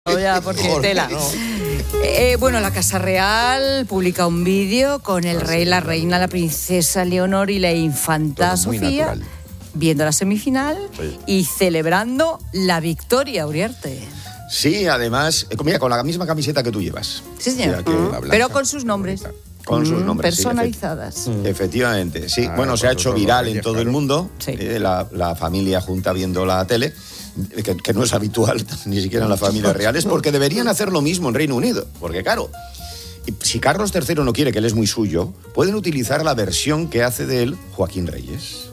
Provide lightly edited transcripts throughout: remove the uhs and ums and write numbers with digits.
Ya, porque tela. No. Bueno, la Casa Real publica un vídeo con el rey, la reina, la princesa Leonor y la infanta Sofía viendo la semifinal y celebrando la victoria, Uriarte. Sí, además, mira, con la misma camiseta que tú llevas. Sí, señor. Pero con sus nombres. Con sus nombres, personalizadas. Sí, efectivamente, sí. Bueno, se ha hecho viral en todo el mundo, sí. La familia junta viendo la tele, que no es habitual ni siquiera en las familias reales, porque deberían hacer lo mismo en Reino Unido. Porque claro, si Carlos III no quiere, que él es muy suyo, pueden utilizar la versión que hace de él Joaquín Reyes.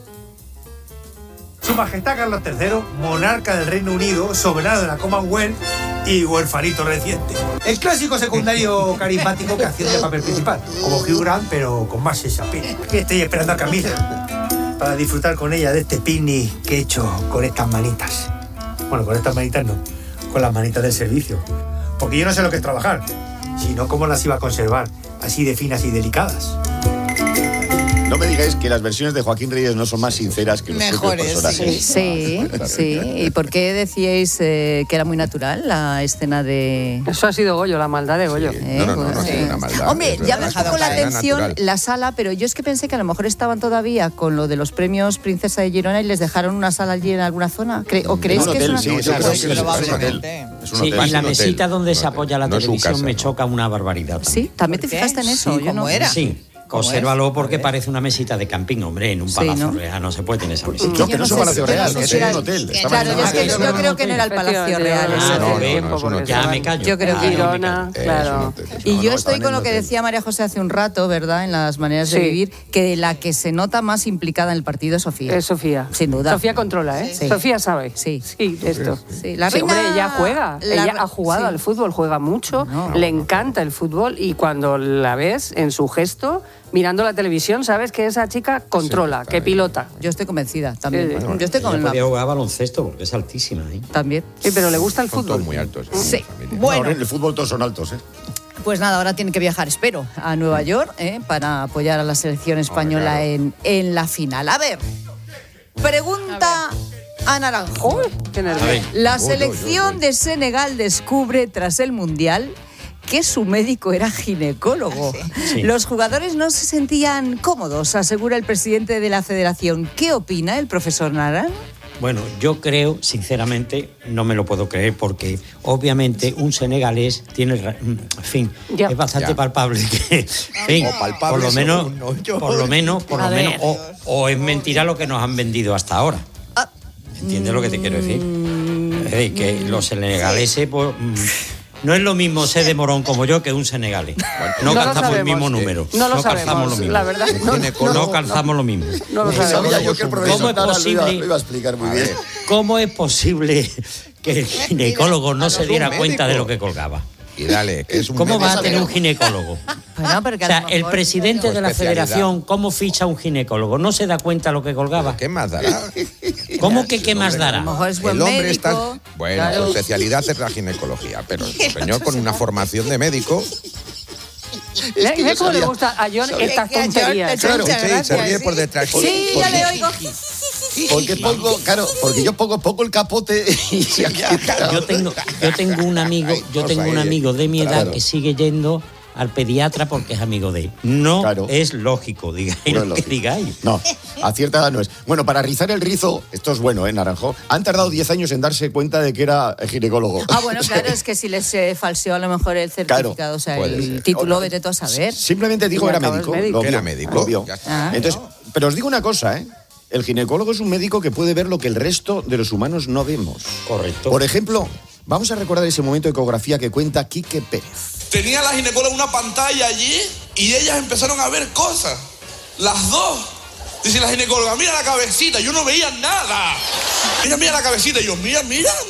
Su Majestad Carlos III, monarca del Reino Unido, soberano de la Commonwealth y huerfanito reciente. El clásico secundario carismático que hacía de papel principal, como Hugh Grant, pero con más sensapín. Aquí estoy esperando a Camila para disfrutar con ella de este picnic que he hecho con estas manitas. Bueno, con estas manitas no, con las manitas del servicio. Porque yo no sé lo que es trabajar, sino cómo las iba a conservar, así de finas y delicadas. No me digáis que las versiones de Joaquín Reyes no son más sinceras que los propios personajes. Sí. ¿Y por qué decíais que era muy natural la escena de...? Eso ha sido Goyo, la maldad de Goyo. No ha sido una maldad. Hombre, llama un poco la atención la sala, pero yo es que pensé que a lo mejor estaban todavía con lo de los premios Princesa de Girona y les dejaron una sala allí en alguna zona. ¿O creéis que es una zona? Sí, probablemente. Sí, y la mesita donde se apoya la televisión me choca una barbaridad. Sí, ¿también te fijaste en eso? Sí, ¿cómo era? Sí. Consérvalo porque parece una mesita de camping, hombre, en un palacio real no se puede tener esa mesita. No, que no es un palacio real, es un hotel. Claro, yo creo que no era el palacio real. Ya me callo. Yo creo que Girona, claro. Y yo estoy con lo que decía María José hace un rato, ¿verdad?, en las maneras de vivir, que la que se nota más implicada en el partido es Sofía. Es Sofía. Sin duda. Sofía controla, ¿eh? Sí. Sofía sabe. Sí, de esto. Sí, la reina... hombre, ella juega. Ella ha jugado al fútbol, juega mucho, le encanta el fútbol y cuando la ves en su gesto, mirando la televisión, sabes que esa chica controla, que pilota. Yo estoy convencida también. Yo estoy con podría jugar baloncesto porque es altísima, ¿eh? También. Sí, pero le gusta el fútbol. Son todos muy altos. Sí. Bueno, en el fútbol todos son altos, ¿eh? Pues nada, ahora tiene que viajar, espero, a Nueva York para apoyar a la selección española en la final. A ver, pregunta a Naranjo. Qué nervioso. La selección de Senegal descubre tras el Mundial que su médico era ginecólogo. Sí. Los jugadores no se sentían cómodos, asegura el presidente de la federación. ¿Qué opina el profesor Naran? Bueno, yo creo, sinceramente, no me lo puedo creer porque obviamente un senegalés tiene, en fin, es bastante palpable que, en fin, por lo menos, o es mentira lo que nos han vendido hasta ahora. ¿Entiendes lo que te quiero decir? Que los senegaleses, pues... No es lo mismo ser de Morón como yo que un senegalés. No calzamos el mismo número. No lo sabemos, la verdad. No calzamos lo mismo. No lo sabemos. Sabía yo que el profesor lo iba a explicar muy bien. ¿Cómo es posible que el ginecólogo no se diera cuenta de lo que colgaba? Y dale, ¿Cómo va a tener un ginecólogo? Bueno, o sea, el presidente de la federación, ¿cómo ficha un ginecólogo? ¿No se da cuenta de lo que colgaba? ¿Qué más dará? ¿Cómo que qué más dará? A lo mejor es buen El hombre médico, está... Bueno, su especialidad es la ginecología, pero el señor con una formación de médico... ¿Ves cómo le gusta a John estas tonterías? Claro, se ríe por detrás. Sí, ya le oigo. Porque yo pongo poco el capote y se acaba. Yo tengo un amigo de mi edad que sigue yendo al pediatra porque es amigo de él. No es lógico, digáis lo que digáis. No, a cierta edad no es. Bueno, para rizar el rizo, esto es bueno, Naranjo, han tardado 10 años en darse cuenta de que era ginecólogo. Bueno, claro, es que si les falseó a lo mejor el certificado, o sea, el título, vete tú a saber. Simplemente dijo que era médico. Era médico. Lo vio. Entonces, pero os digo una cosa, el ginecólogo es un médico que puede ver lo que el resto de los humanos no vemos. Correcto. Por ejemplo, vamos a recordar ese momento de ecografía que cuenta Quique Pérez. Tenía la ginecóloga una pantalla allí y ellas empezaron a ver cosas. Las dos. Dice la ginecóloga, mira la cabecita. Yo no veía nada. Mira la cabecita. Y yo, mira.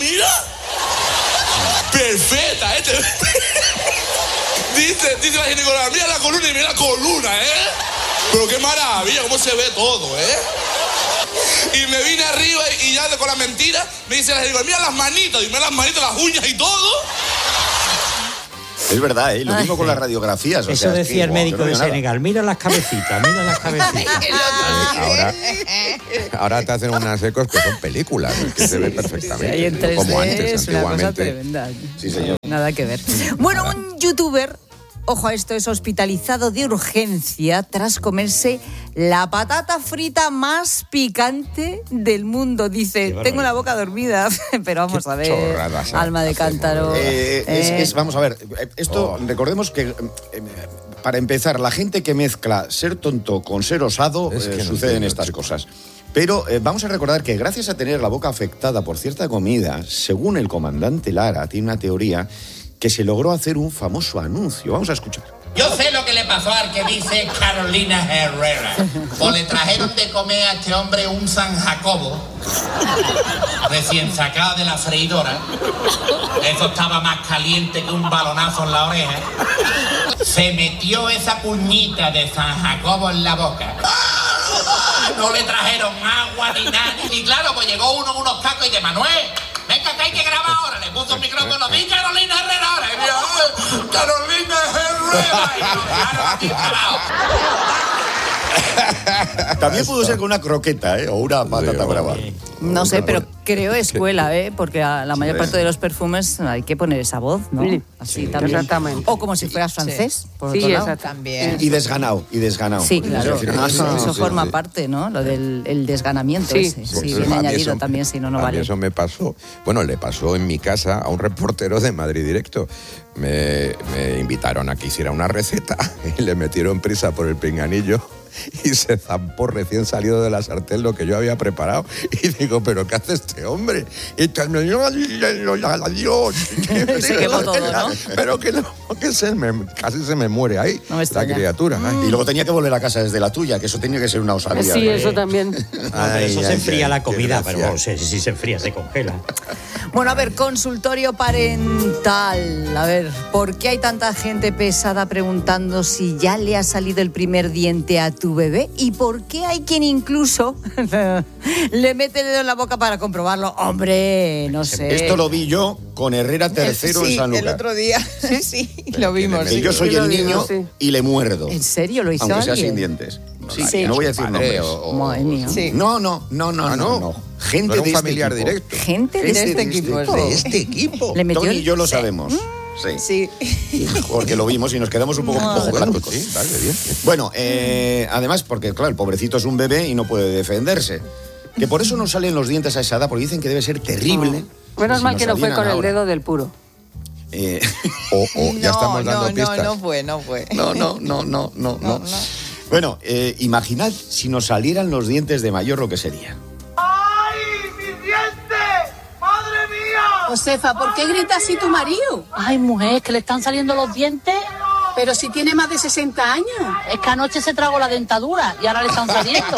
Perfecta, Dice la ginecóloga, mira la columna y mira la columna, Pero qué maravilla, cómo se ve todo, Y me vine arriba y ya con la mentira me dice la ginecóloga, mira las manitas, las uñas y todo. Es verdad, lo mismo con las radiografías. Eso decía el médico de Senegal. Mira las cabecitas, mira las cabecitas. Ahora te hacen unas ecos que son películas, que se ve perfectamente. Sí, en 3D como antes, es una cosa antiguamente. tremenda. Sí, señor. Nada que ver. Bueno, un youtuber, ojo a esto, es hospitalizado de urgencia tras comerse la patata frita más picante del mundo. Dice, tengo la boca dormida, pero vamos a ver, alma de cántaro. Vamos a ver, esto, recordemos que... para empezar, la gente que mezcla ser tonto con ser osado, suceden estas cosas. Pero vamos a recordar que gracias a tener la boca afectada por cierta comida, según el comandante Lara, tiene una teoría que se logró hacer un famoso anuncio. Vamos a escuchar. Yo sé lo que le pasó al que dice Carolina Herrera. O le trajeron de comer a este hombre un San Jacobo, recién sacado de la freidora. Eso estaba más caliente que un balonazo en la oreja. Se metió esa puñita de San Jacobo en la boca. No le trajeron agua ni nada. Y claro, pues llegó uno con unos tacos y de Manuel, venga que hay que grabar ahora. Le puso un micrófono, di Carolina Herrera ahora. Y yo, Carolina Herrera. Y yo, claro, aquí parado. También pudo ser con una croqueta, o una patata brava. No sé, pero creo escuela, porque a la mayor parte de los perfumes hay que poner esa voz, ¿no? Así también. Exactamente. O como si fueras francés, por otro lado. También. Y desganado. Sí, claro. Eso forma parte, ¿no? Lo del el desganamiento ese. Sí, bien añadido también, si no vale. Eso me pasó. Bueno, le pasó en mi casa a un reportero de Madrid Directo. Me invitaron a que hiciera una receta y le metieron prisa por el pinganillo y se zampó recién salido de la sartén lo que yo había preparado. Y digo, ¿pero qué hace este hombre? Y adiós. Se quemó todo, ¿no? Pero que no, casi se me muere ahí la criatura. Ay. Y luego tenía que volver a casa desde la tuya, que eso tenía que ser una osadía. Sí, eso también. Eso se enfría la comida, pero bueno, si se enfría, se congela. Bueno, a ver, consultorio parental. A ver, ¿por qué hay tanta gente pesada preguntando si ya le ha salido el primer diente a tu bebé? ¿Y por qué hay quien incluso le mete el dedo en la boca para comprobarlo? Hombre, no sé. Esto lo vi yo con Herrera III en San Lucas. El otro día, sí, lo vimos. Yo soy el niño y le muerdo. ¿En serio lo hizo aunque sea alguien? sin dientes. Sí, no voy a decir nombres. Madre mía. Sí. No. Gente no de familiar este directo. Gente de este equipo. De este equipo. Tony y yo lo sabemos. Sí. Porque lo vimos y nos quedamos un poco blancos. Sí, vale, bien. Bueno, además, porque claro, el pobrecito es un bebé y no puede defenderse. Que por eso no salen los dientes a esa edad, porque dicen que debe ser terrible. Menos mal que no fue con el dedo del puro. Ya estamos dando pistas. No fue. No. Bueno, imaginad si nos salieran los dientes de mayor lo que sería. ¡Ay, mis dientes! ¡Madre mía! Josefa, ¿por qué grita así tu marido? Ay, mujer, que le están saliendo los dientes. Pero si tiene más de 60 años. Es que anoche se tragó la dentadura y ahora le están saliendo.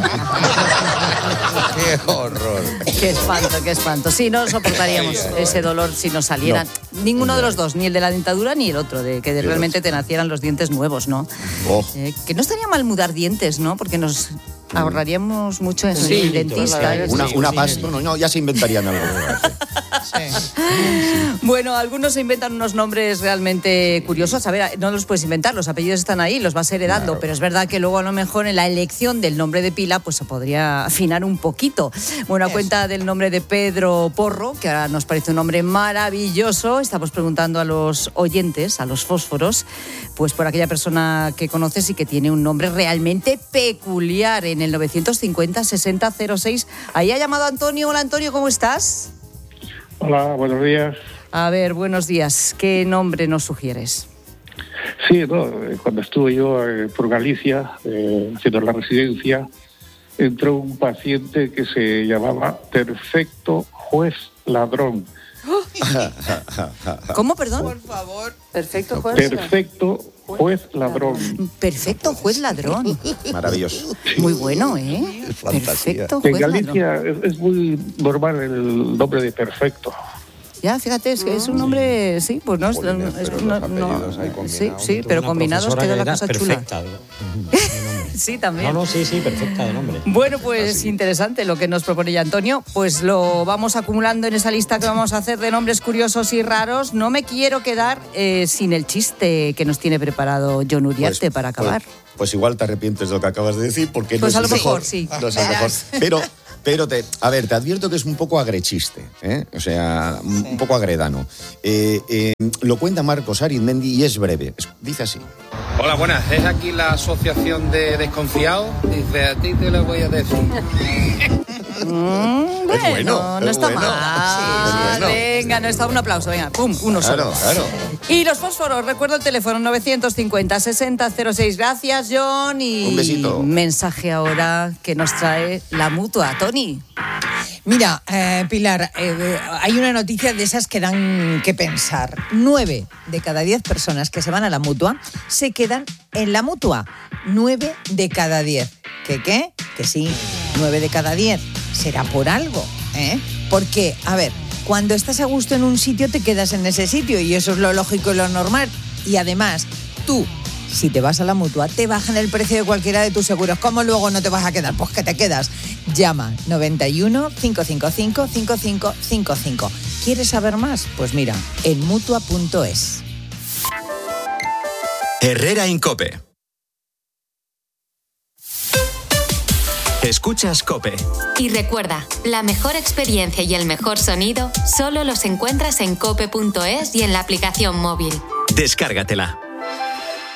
¡Qué horror! Qué espanto. Sí, no soportaríamos ese dolor si nos salieran. No. Ninguno de los dos, ni el de la dentadura ni el otro, de que realmente te nacieran los dientes nuevos, ¿no? Que no estaría mal mudar dientes, ¿no? Porque nos ahorraríamos mucho en el dentista. Una pasta, ya se inventarían algo. Bueno, algunos se inventan unos nombres realmente curiosos. A ver, no los puedes inventar, los apellidos están ahí, los vas heredando, claro. Pero es verdad que luego a lo mejor en la elección del nombre de pila pues se podría afinar un poquito. Bueno, a cuenta del nombre de Pedro Porro, que ahora nos parece un nombre maravilloso, estamos preguntando a los oyentes, a los fósforos, pues por aquella persona que conoces y que tiene un nombre realmente peculiar. En el 950-6006, ahí ha llamado Antonio. Hola Antonio, ¿cómo estás? Hola, buenos días. A ver, buenos días. ¿Qué nombre nos sugieres? Sí, cuando estuve yo por Galicia haciendo la residencia, entró un paciente que se llamaba Perfecto Juez Ladrón. ¿Cómo, perdón? Por favor. Perfecto Juez Ladrón. Perfecto Juez Ladrón. Maravilloso. Muy bueno, ¿eh? Perfecto Juez Ladrón. En Galicia es muy normal el nombre de Perfecto. Ya, fíjate, es que es un nombre, sí, pues no, sí, pero combinados queda la cosa chula. Sí, también. No, sí, perfecta de nombre. Bueno, pues interesante lo que nos propone ya Antonio. Pues lo vamos acumulando en esa lista que vamos a hacer de nombres curiosos y raros. No me quiero quedar sin el chiste que nos tiene preparado Jon Uriarte para acabar. Pues igual te arrepientes de lo que acabas de decir, porque pues no a es lo el mejor, mejor. sí. No es el mejor. Pero te advierto que es un poco agrechiste, ¿eh? O sea, un poco agredano. Lo cuenta Marcos Arizmendi y es breve. Dice así. Hola, buenas. Es aquí la asociación de desconfiados. Dice, a ti te lo voy a decir. Bueno, no está mal. Sí, bueno. Venga, no está. Un aplauso, venga, pum, uno solo. Claro. Y los fósforos, recuerdo el teléfono 950-60-06. Gracias, Jon. Y un besito. Mensaje ahora que nos trae la Mutua. Tony. Mira, Pilar, hay una noticia de esas que dan que pensar. 9 de cada 10 personas que se van a la Mutua se quedan en la Mutua. 9 de cada 10. ¿Qué? Que sí, 9 de cada 10. Será por algo, ¿eh? Porque, a ver, cuando estás a gusto en un sitio te quedas en ese sitio y eso es lo lógico y lo normal. Y además, tú, si te vas a la Mutua, te bajan el precio de cualquiera de tus seguros. ¿Cómo luego no te vas a quedar? Pues que te quedas. Llama 91 555 5555. ¿Quieres saber más? Pues mira, en Mutua.es. Herrera Incope. Escuchas COPE. Y recuerda, la mejor experiencia y el mejor sonido solo los encuentras en cope.es y en la aplicación móvil. Descárgatela.